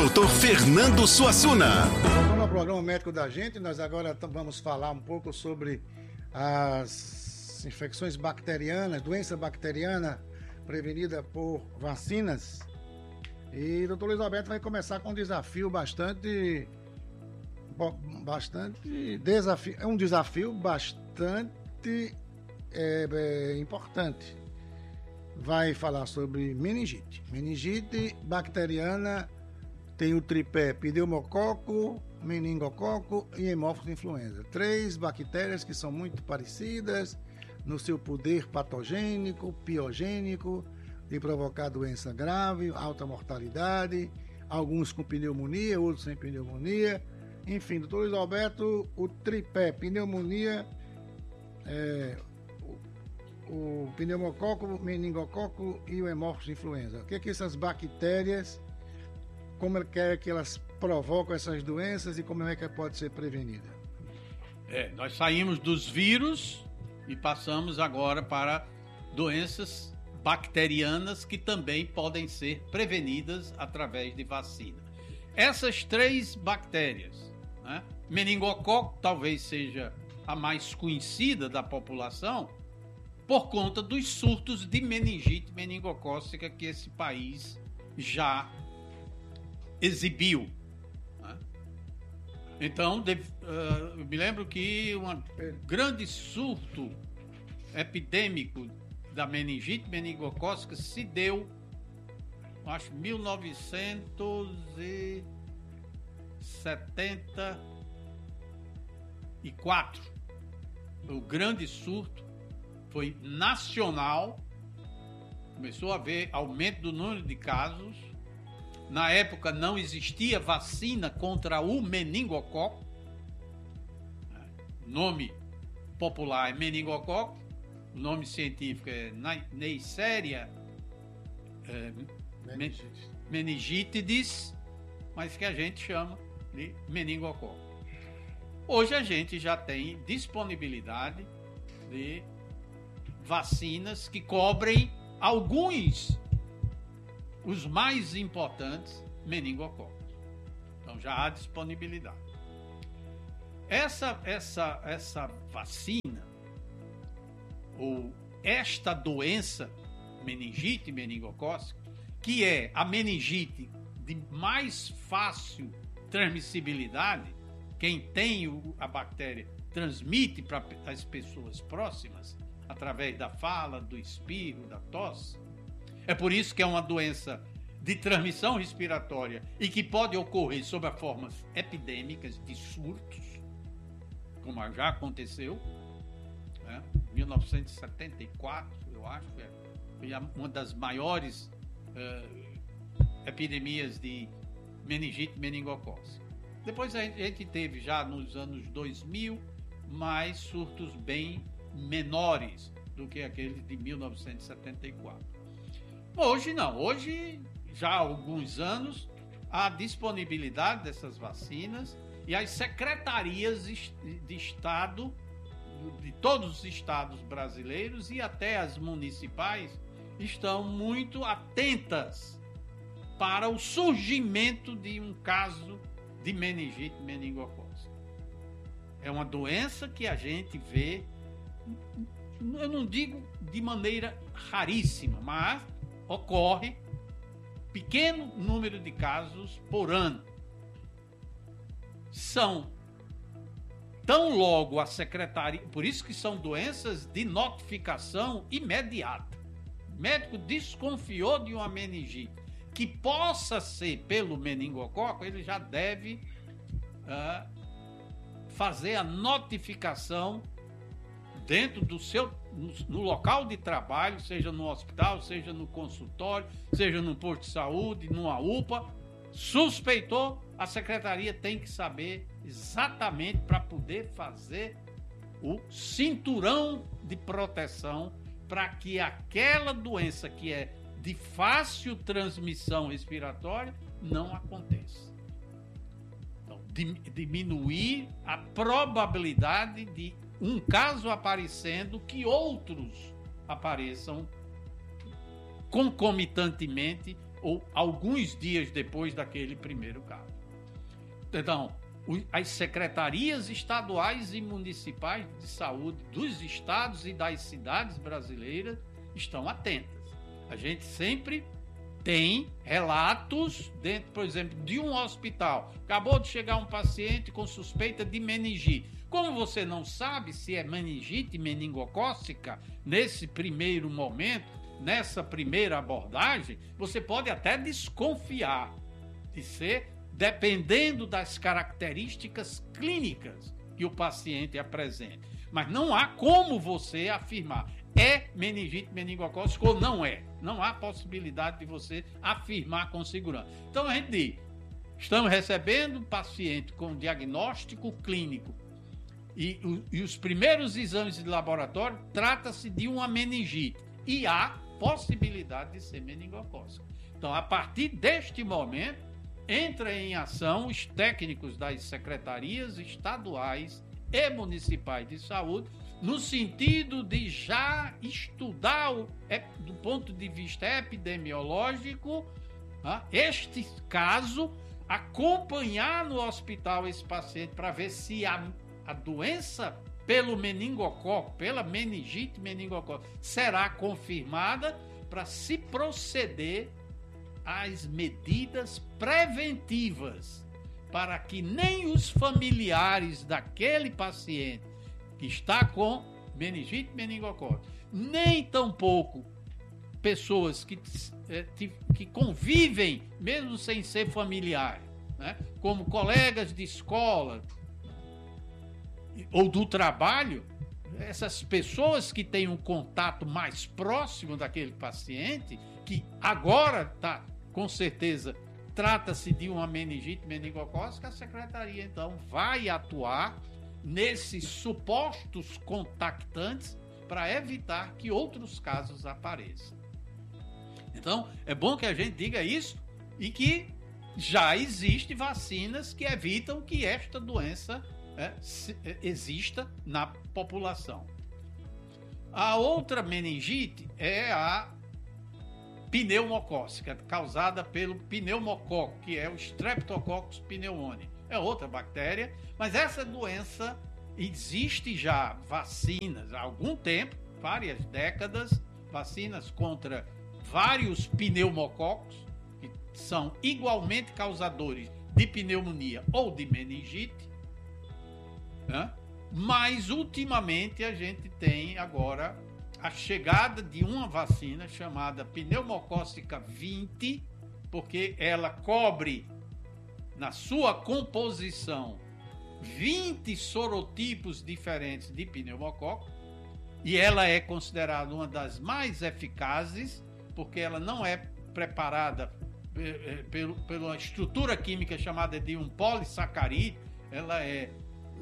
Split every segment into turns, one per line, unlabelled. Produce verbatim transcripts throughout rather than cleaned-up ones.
doutor Fernando Suassuna.
No programa médico da gente, nós agora vamos falar um pouco sobre as infecções bacterianas, doença bacteriana prevenida por vacinas. E o doutor Luiz Alberto vai começar com um desafio bastante, bastante desafio, é um desafio bastante é, é, importante. Vai falar sobre meningite. Meningite bacteriana tem o tripé pneumococo, meningococo e hemófilos influenza. Três bactérias que são muito parecidas no seu poder patogênico, piogênico, de provocar doença grave, alta mortalidade, alguns com pneumonia, outros sem pneumonia. Enfim, doutor Luiz Alberto, o tripé, pneumonia, é, o, o pneumococo, o meningococo e o hemófilos influenza. O que é que essas bactérias, como é que, é que elas provocam essas doenças e como é que pode ser prevenida?
É, nós saímos dos vírus e passamos agora para doenças bacterianas que também podem ser prevenidas através de vacina. Essas três bactérias, né? Meningococo talvez seja a mais conhecida da população por conta dos surtos de meningite meningocócica que esse país já exibiu. Né? Então, de, uh, eu me lembro que um grande surto epidêmico da meningite meningocócica se deu, acho, mil novecentos e setenta e quatro. O grande surto foi nacional, começou a haver aumento do número de casos. Na época não existia vacina contra o meningococo. O nome popular é meningococo. O nome científico é Neisseria é, meningite. meningitidis, mas que a gente chama de meningococo. Hoje a gente já tem disponibilidade de vacinas que cobrem alguns, os mais importantes, meningococos. Então já há disponibilidade. Essa, essa, essa vacina, ou esta doença, meningite meningocócica, que é a meningite de mais fácil transmissibilidade, quem tem o, a bactéria transmite para as pessoas próximas, através da fala, do espirro, da tosse. É por isso que é uma doença de transmissão respiratória e que pode ocorrer sob as formas epidêmicas de surtos, como já aconteceu, né? mil novecentos e setenta e quatro, eu acho, foi uma das maiores uh, epidemias de meningite meningocócica. Depois a gente teve já nos anos dois mil mais surtos bem menores do que aquele de mil novecentos e setenta e quatro. Hoje não, hoje já há alguns anos há disponibilidade dessas vacinas e as secretarias de Estado de todos os estados brasileiros e até as municipais estão muito atentas para o surgimento de um caso de meningite meningocócica. É uma doença que a gente vê, eu não digo de maneira raríssima, mas ocorre pequeno número de casos por ano. São tão logo a secretaria, por isso que são doenças de notificação imediata. O médico desconfiou de uma meningite que possa ser pelo meningococo, ele já deve uh, fazer a notificação dentro do seu, no, no local de trabalho, seja no hospital, seja no consultório, seja no posto de saúde, numa U P A. Suspeitou, a secretaria tem que saber exatamente para poder fazer o cinturão de proteção para que aquela doença que é de fácil transmissão respiratória não aconteça. Então, diminuir a probabilidade de um caso aparecendo que outros apareçam concomitantemente ou alguns dias depois daquele primeiro caso. Então, as secretarias estaduais e municipais de saúde dos estados e das cidades brasileiras estão atentas. A gente sempre tem relatos dentro, por exemplo, de um hospital. Acabou de chegar um paciente com suspeita de meningite. Como você não sabe se é meningite meningocócica nesse primeiro momento, nessa primeira abordagem, você pode até desconfiar de ser, dependendo das características clínicas que o paciente apresenta. Mas não há como você afirmar é meningite meningocócica ou não é. Não há possibilidade de você afirmar com segurança. Então a gente diz, estamos recebendo um paciente com diagnóstico clínico e, e os primeiros exames de laboratório trata-se de uma meningite e há possibilidade de ser meningocócica. Então, a partir deste momento, entra em ação os técnicos das secretarias estaduais e municipais de saúde, no sentido de já estudar, o, do ponto de vista epidemiológico, este caso, acompanhar no hospital esse paciente para ver se a, a doença pelo meningococo, pela meningite meningocócica, será confirmada para se proceder às medidas preventivas para que nem os familiares daquele paciente que está com meningite meningocócica, nem tampouco pessoas que, que convivem, mesmo sem ser familiares, né, como colegas de escola ou do trabalho, essas pessoas que têm um contato mais próximo daquele paciente, que agora está, com certeza, trata-se de uma meningite meningocócica, a secretaria, então, vai atuar nesses supostos contactantes para evitar que outros casos apareçam. Então, é bom que a gente diga isso e que já existem vacinas que evitam que esta doença é, se, é, exista na população. A outra meningite é a pneumocócica, causada pelo pneumococo, que é o Streptococcus pneumoniae. É outra bactéria, mas essa doença existe já vacinas há algum tempo, várias décadas, vacinas contra vários pneumococos, que são igualmente causadores de pneumonia ou de meningite, né? Mas ultimamente a gente tem agora a chegada de uma vacina chamada pneumocócica vinte, porque ela cobre na sua composição vinte sorotipos diferentes de pneumococo e ela é considerada uma das mais eficazes porque ela não é preparada pelo, pela estrutura química chamada de um polissacarídeo, ela é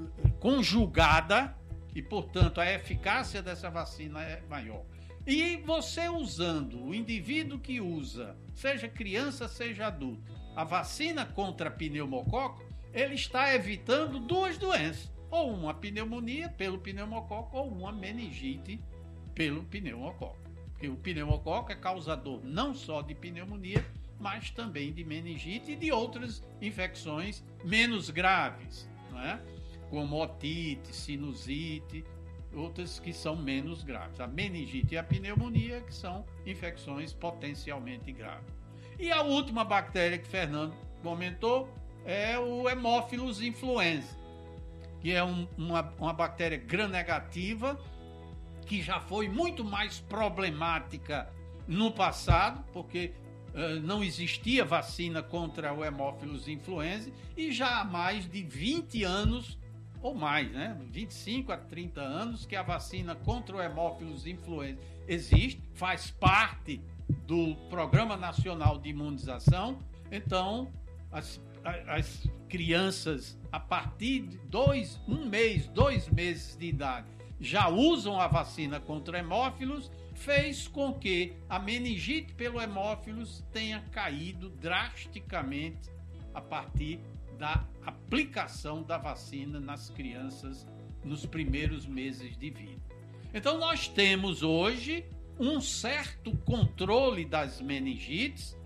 conjugada e, portanto, a eficácia dessa vacina é maior. E você usando, o indivíduo que usa, seja criança, seja adulto, a vacina contra pneumococo, ele está evitando duas doenças, ou uma pneumonia pelo pneumococo, ou uma meningite pelo pneumococo. Porque o pneumococo é causador não só de pneumonia, mas também de meningite e de outras infecções menos graves, não é? Como otite, sinusite, outras que são menos graves. A meningite e a pneumonia, que são infecções potencialmente graves. E a última bactéria que Fernando comentou é o Haemophilus influenzae, que é um, uma, uma bactéria gram-negativa, que já foi muito mais problemática no passado, porque uh, não existia vacina contra o Haemophilus influenzae, e já há mais de vinte anos, ou mais, né? vinte e cinco a trinta anos, que a vacina contra o Haemophilus influenzae existe, faz parte do Programa Nacional de Imunização. Então, as, as crianças, a partir de dois, um mês, dois meses de idade, já usam a vacina contra hemófilos, fez com que a meningite pelo hemófilos tenha caído drasticamente a partir da aplicação da vacina nas crianças nos primeiros meses de vida. Então, nós temos hoje um certo controle das meningites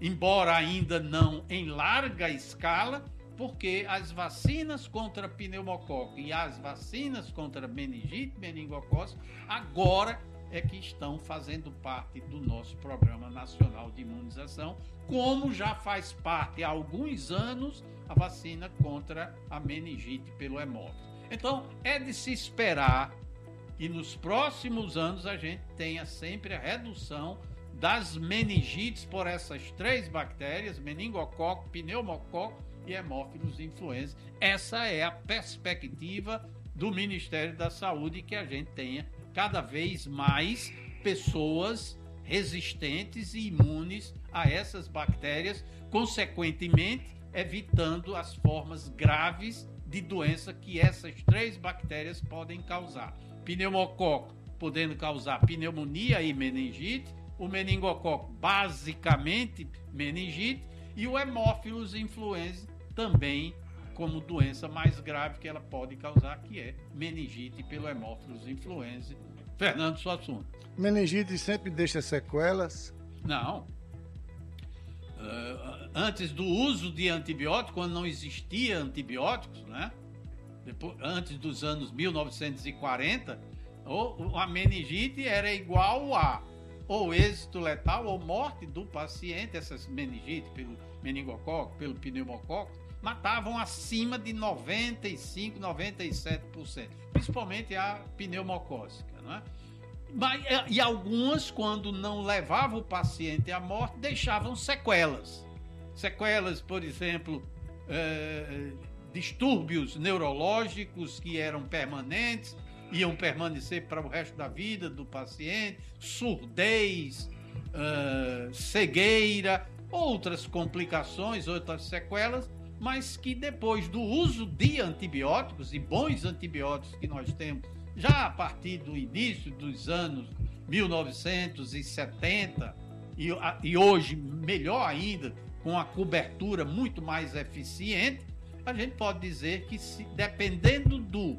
embora ainda não em larga escala, porque as vacinas contra pneumococo e as vacinas contra meningite, meningococos, agora é que estão fazendo parte do nosso Programa Nacional de Imunização, como já faz parte há alguns anos a vacina contra a meningite pelo hemófilo. Então, é de se esperar que nos próximos anos a gente tenha sempre a redução das meningites por essas três bactérias, meningococo, pneumococo e hemófilos influenza. Essa é a perspectiva do Ministério da Saúde, que a gente tenha cada vez mais pessoas resistentes e imunes a essas bactérias, consequentemente evitando as formas graves de doença que essas três bactérias podem causar. Pneumococo podendo causar pneumonia e meningite, o meningococo basicamente meningite e o hemófilos influenza também como doença mais grave que ela pode causar, que é meningite pelo hemófilos influenza. Fernando Suassuna.
Meningite sempre deixa sequelas?
Não. Uh, antes do uso de antibióticos, quando não existia antibióticos, né? Depois, antes dos anos mil novecentos e quarenta, ou, a meningite era igual a ou êxito letal ou morte do paciente. Essas meningites pelo meningococo, pelo pneumococo, matavam acima de noventa e cinco, noventa e sete por cento, principalmente a pneumocócica, não é? Mas, e algumas, quando não levavam o paciente à morte, deixavam sequelas. Sequelas, por exemplo, eh, distúrbios neurológicos que eram permanentes, iam permanecer para o resto da vida do paciente, surdez, eh, cegueira, outras complicações, outras sequelas, mas que depois do uso de antibióticos, e bons antibióticos que nós temos, já a partir do início dos anos mil novecentos e setenta, e, e hoje melhor ainda, com a cobertura muito mais eficiente, a gente pode dizer que, se, dependendo do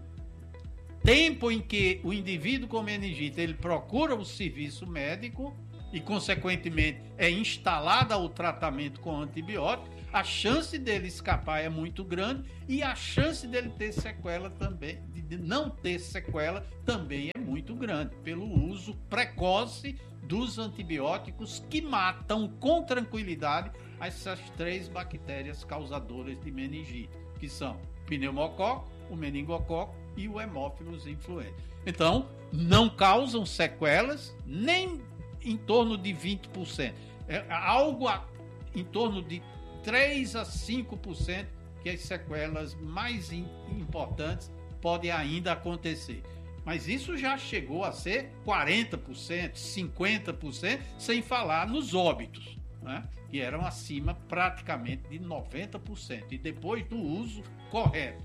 tempo em que o indivíduo com meningite ele procura o serviço médico e, consequentemente, é instalado o tratamento com antibiótico, a chance dele escapar é muito grande e a chance dele ter sequela também, de não ter sequela também é muito grande, pelo uso precoce dos antibióticos que matam com tranquilidade essas três bactérias causadoras de meningite, que são o pneumococo, o meningococo e o hemófilos influenza. Então, não causam sequelas nem em torno de vinte por cento. É algo a, em torno de três a cinco por cento que as sequelas mais in, importantes podem ainda acontecer. Mas isso já chegou a ser quarenta por cento, cinquenta por cento, sem falar nos óbitos, né? Que eram acima praticamente de noventa por cento. E depois do uso correto,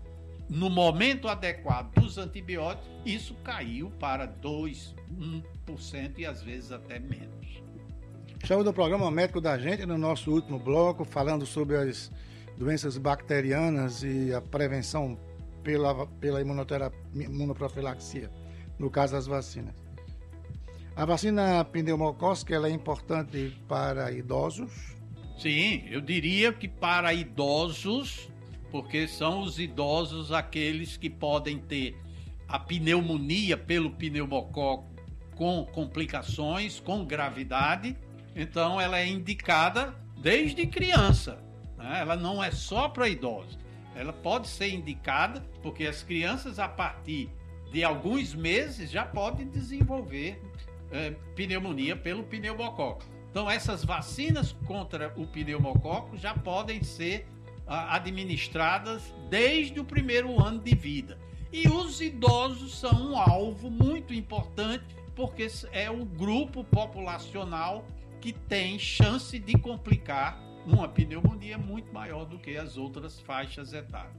no momento adequado dos antibióticos, isso caiu para dois por cento, um por cento e às vezes até menos.
Estamos no programa Médico da Gente, no nosso último bloco, falando sobre as doenças bacterianas e a prevenção pela, pela imunoterapia, imunoprofilaxia, no caso das vacinas. A vacina pneumocócica ela é importante para idosos?
Sim, eu diria que para idosos, porque são os idosos aqueles que podem ter a pneumonia pelo pneumococo com complicações, com gravidade. Então, ela é indicada desde criança, né? Ela não é só para idosos. Ela pode ser indicada porque as crianças, a partir de alguns meses, já podem desenvolver é, pneumonia pelo pneumococo. Então, essas vacinas contra o pneumococo já podem ser a, administradas desde o primeiro ano de vida. E os idosos são um alvo muito importante porque é o grupo populacional que tem chance de complicar uma pneumonia muito maior do que as outras faixas etárias.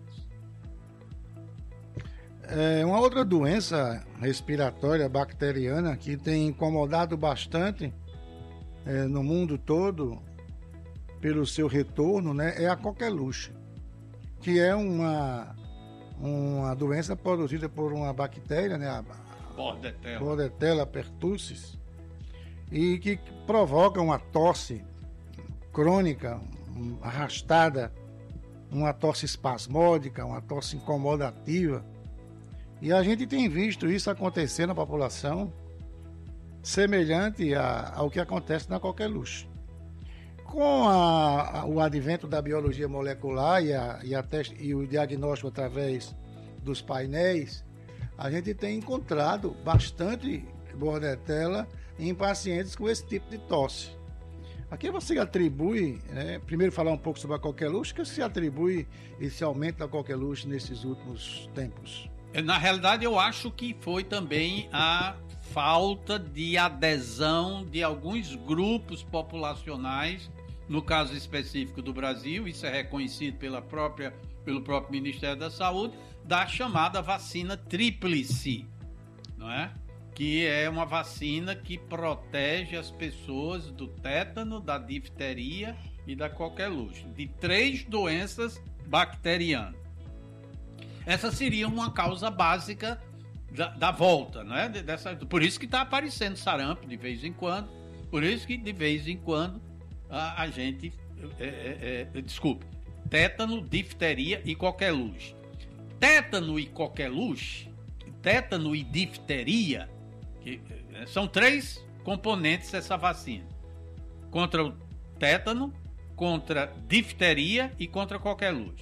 É uma outra doença respiratória bacteriana que tem incomodado bastante é, no mundo todo pelo seu retorno, né, é a coqueluche, que é uma, uma doença produzida por uma bactéria, né, a
Bordetella.
Bordetella pertussis, e que provoca uma tosse crônica, arrastada, uma tosse espasmódica, uma tosse incomodativa. E a gente tem visto isso acontecer na população, semelhante a, ao que acontece na coqueluche. Com a, a, o advento da biologia molecular e, a, e, a teste, e o diagnóstico através dos painéis, a gente tem encontrado bastante bordetela em pacientes com esse tipo de tosse. Aqui você atribui, né, primeiro falar um pouco sobre a coqueluche, que se atribui esse aumento da coqueluche nesses últimos tempos?
Na realidade, eu acho que foi também a falta de adesão de alguns grupos populacionais, no caso específico do Brasil, isso é reconhecido pela própria, pelo próprio Ministério da Saúde, da chamada vacina tríplice, não é? Que é uma vacina que protege as pessoas do tétano, da difteria e da coqueluche, de três doenças bacterianas. Essa seria uma causa básica da, da volta, né? Dessa, por isso que está aparecendo sarampo de vez em quando, por isso que de vez em quando a, a gente, é, é, é, desculpe, tétano, difteria e coqueluche. Tétano e coqueluche, tétano e difteria, que são três componentes dessa vacina: contra o tétano, contra difteria e contra coqueluche.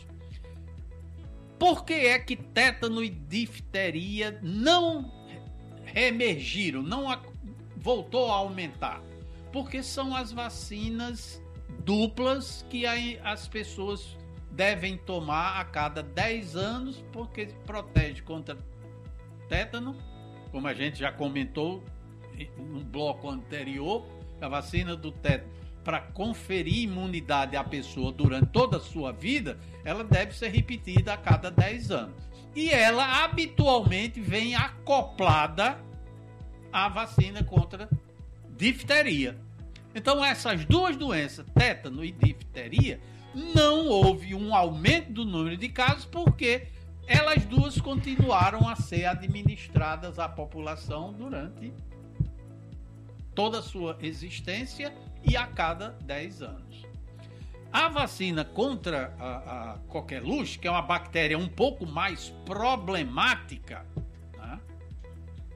Por que é que tétano e difteria não reemergiram, não a, voltou a aumentar? Porque são as vacinas duplas que aí as pessoas devem tomar a cada dez anos, porque protege contra tétano, como a gente já comentou no bloco anterior, a vacina do tétano, para conferir imunidade à pessoa durante toda a sua vida, ela deve ser repetida a cada dez anos. E ela habitualmente vem acoplada à vacina contra difteria. Então, essas duas doenças, tétano e difteria, não houve um aumento do número de casos, porque elas duas continuaram a ser administradas à população durante toda a sua existência e a cada dez anos. A vacina contra a, a coqueluche, que é uma bactéria um pouco mais problemática,